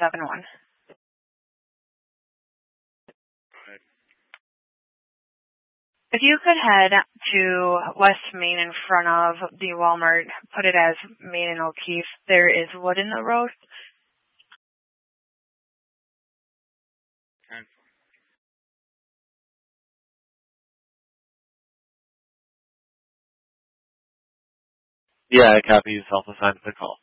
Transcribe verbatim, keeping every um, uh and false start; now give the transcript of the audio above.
seven one. If you could head to West Main in front of the Walmart, put it as Main and O'Keefe, there is wood in the road. Yeah, I copy. You self-assigned the call.